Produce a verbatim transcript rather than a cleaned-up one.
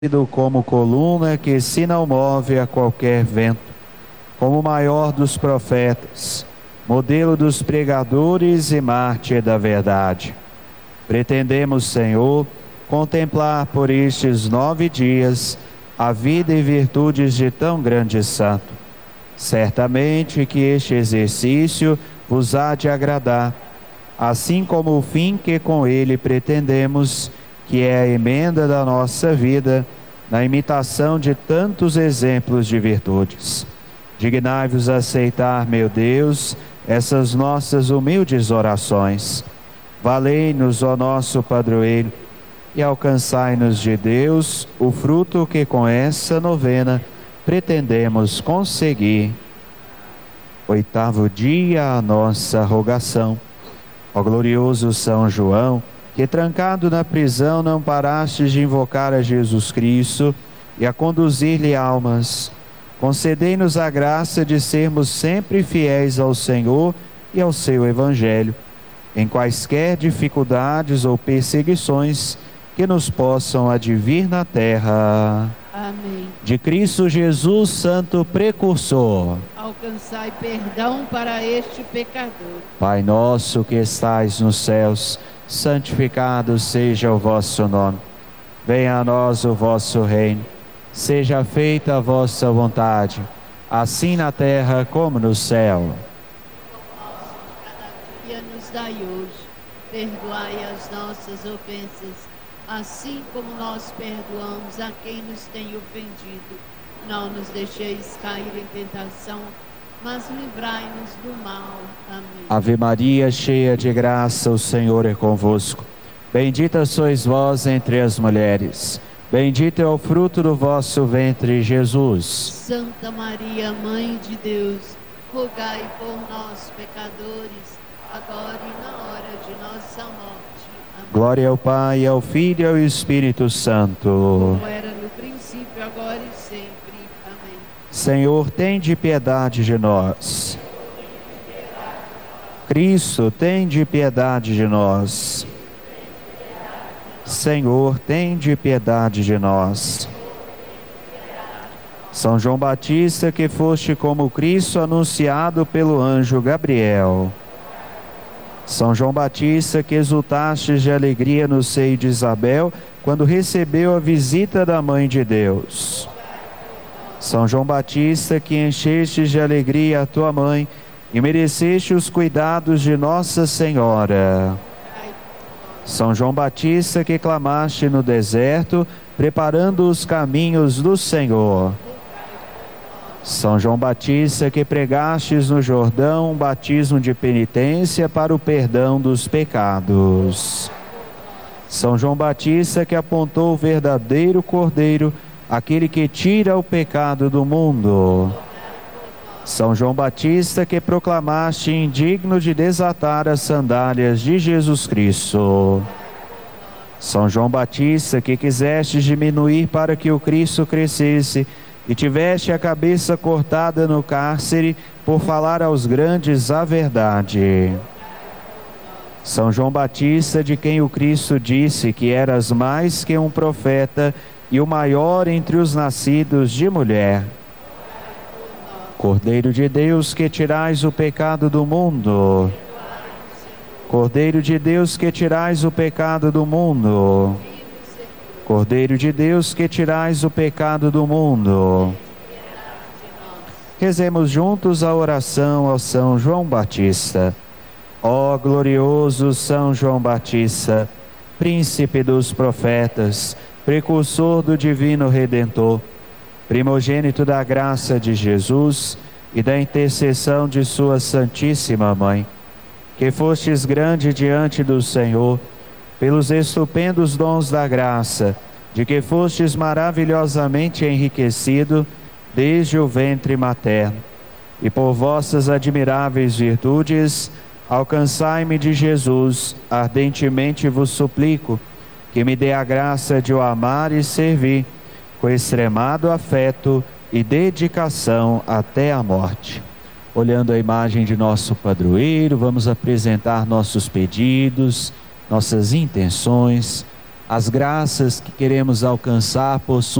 como coluna que se não move a qualquer vento, como o maior dos profetas, modelo dos pregadores e mártir da verdade. Pretendemos, Senhor, contemplar por estes nove dias a vida e virtudes de tão grande santo. Certamente que este exercício vos há de agradar, assim como o fim que com ele pretendemos, que é a emenda da nossa vida, na imitação de tantos exemplos de virtudes. Dignai-vos aceitar, meu Deus, essas nossas humildes orações. Valei-nos, ó nosso padroeiro, e alcançai-nos de Deus o fruto que com essa novena pretendemos conseguir. Oitavo dia, a nossa rogação. Ó glorioso São João, que trancado na prisão não parastes de invocar a Jesus Cristo e a conduzir-lhe almas, concedei-nos a graça de sermos sempre fiéis ao Senhor e ao seu Evangelho, em quaisquer dificuldades ou perseguições que nos possam advir na terra. Amém. De Cristo Jesus, Santo Precursor, Alcançai perdão para este pecador. Pai nosso que estais nos céus, santificado seja o vosso nome. Venha a nós o vosso reino. Seja feita a vossa vontade, assim na terra como no céu. Cada dia nos dai hoje. Perdoai as nossas ofensas, assim como nós perdoamos a quem nos tem ofendido. Não nos deixeis cair em tentação, mas livrai-nos do mal. Amém. Ave Maria, cheia de graça, o Senhor é convosco. Bendita sois vós entre as mulheres. Bendito é o fruto do vosso ventre, Jesus. Santa Maria, Mãe de Deus, rogai por nós, pecadores, agora e na hora de nossa morte. Amém. Glória ao Pai, ao Filho e ao Espírito Santo. Como era no princípio, agora e sempre. Amém. Senhor, tende piedade de nós. Cristo, tende piedade de nós. Senhor, tende piedade de nós. São João Batista, que foste como Cristo anunciado pelo anjo Gabriel. São João Batista, que exultastes de alegria no seio de Isabel, quando recebeu a visita da Mãe de Deus. São João Batista, que enchestes de alegria a tua mãe e mereceste os cuidados de Nossa Senhora. São João Batista, que clamaste no deserto, preparando os caminhos do Senhor. São João Batista, que pregastes no Jordão um batismo de penitência para o perdão dos pecados. São João Batista, que apontou o verdadeiro Cordeiro, aquele que tira o pecado do mundo. São João Batista, que proclamaste indigno de desatar as sandálias de Jesus Cristo. São João Batista, que quiseste diminuir para que o Cristo crescesse, e tiveste a cabeça cortada no cárcere por falar aos grandes a verdade. São João Batista, de quem o Cristo disse que eras mais que um profeta e o maior entre os nascidos de mulher. Cordeiro de Deus, que tirais o pecado do mundo. Cordeiro de Deus, que tirais o pecado do mundo. Cordeiro de Deus, que tirais o pecado do mundo. Rezemos juntos a oração ao São João Batista. Ó glorioso São João Batista, príncipe dos profetas, precursor do divino Redentor, primogênito da graça de Jesus e da intercessão de sua Santíssima Mãe, que fostes grande diante do Senhor, pelos estupendos dons da graça, de que fostes maravilhosamente enriquecido desde o ventre materno, e por vossas admiráveis virtudes, alcançai-me de Jesus, ardentemente vos suplico, que me dê a graça de o amar e servir, com extremado afeto e dedicação até a morte. Olhando a imagem de nosso padroeiro, vamos apresentar nossos pedidos, nossas intenções, as graças que queremos alcançar por